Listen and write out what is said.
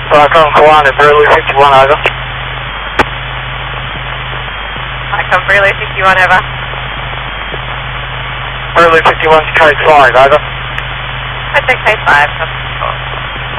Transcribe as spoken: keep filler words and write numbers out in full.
Welcome, Kiwana, Burley fifty-one, over. Welcome, Burley fifty-one, over. Burley fifty-one, code five, over. That's okay, five.